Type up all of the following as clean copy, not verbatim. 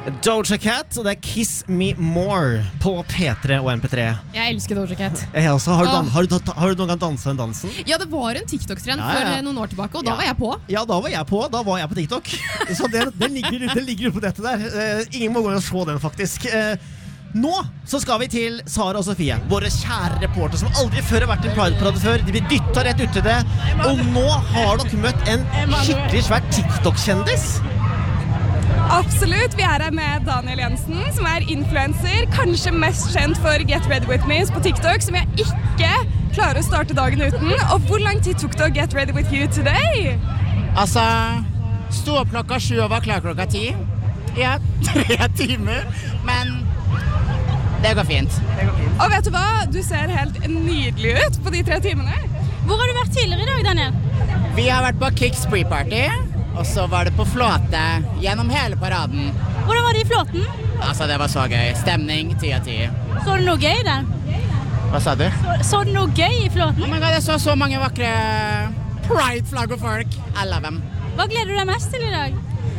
Doja Cat, og det Kiss Me More på P3 og MP3. Jeg elsker Doja Cat. Jeg også. Har du noen gang danset den dansen? Ja, det var en TikTok-trend for noen år tilbake, og da var jeg på. Ja, da var jeg på TikTok. Så den ligger på dette der. Ingen må gå og se den faktisk. Nå så skal vi til Sara og Sofie, våre kjære reporter som aldri før har vært i Pride-parade før. De blir dyttet rett ut til det. Og nå har dere møtt en skikkelig svær TikTok-kjendis. Absolutt, vi her med Daniel Jensen, som influencer, kanskje mest kjent for Get Ready With Me på TikTok, som jeg ikke klarer å starte dagen uten. Og hvor lang tid tok det å Get Ready With You today? Altså, stod opp klokka 7 og var klar klokka 10. Ja, 3 timer, men det går fint. Og vet du hva? Du ser helt nydelig ut på de 3 timene. Hvor har du vært tidligere i dag, Daniel? Vi har vært på Kicks Pre-party. Og så var det på flåte gjennom hele paraden. Hvordan var det i flåten? Altså, det var så gøy. Stemning 10 av 10. Så du noe gøy der? Hva sa du? Så du noe gøy i flåten? Oh my god, jeg så mange vakre Pride-flagg og folk. I love them. Hva gleder du deg mest til i dag?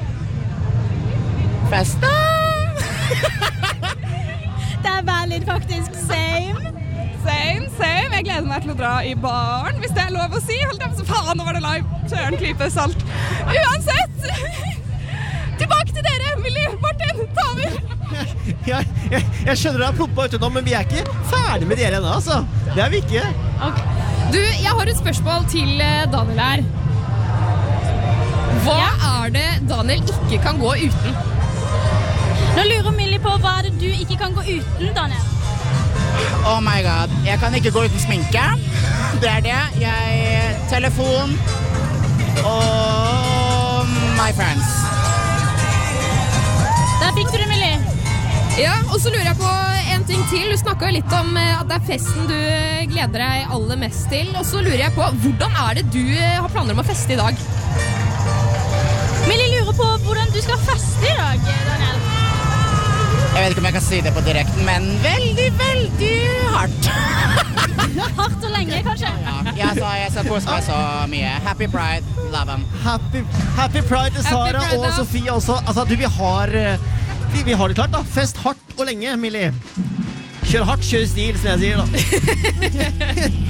Festa! Det valid faktisk. Same. Same. Jeg gleder meg til å dra i baren, hvis det er lov å si. Hold dem så faen, nå var det live. Søren, klype, salt. Uansett! Tilbake til dere, Millie, Martin, ta over! Jeg skjønner deg har ploppet ut nå, men vi er ikke ferdig med dere ennå, altså. Det er vi ikke. Okay. Du, jeg har et spørsmål til Daniel her. Hva er det Daniel ikke kan gå uten? Nå lurer Millie på hva er det du ikke kan gå uten, Daniel? Oh my god, jeg kan ikke gå uten sminke. Det er det. Telefon og my friends. Der fikk du det, Millie. Ja, og så lurer jeg på en ting til. Du snakket jo litt om at det er festen du gleder deg aller mest til. Og så lurer jeg på, hvordan er det du har planer om å feste i dag? Millie lurer på hvordan du skal feste i dag, Daniel. Jeg vet ikke om jeg kan si det på direkten, men veldig, veldig hardt. Hardt og lenge, kanskje? Ja, jeg skal kose meg så mye. Happy Pride, love them. Happy Pride til Sara og Sofie også. Altså, vi har det klart da. Fest hardt og lenge, Millie. Kjør hardt, kjør stil, som jeg sier da.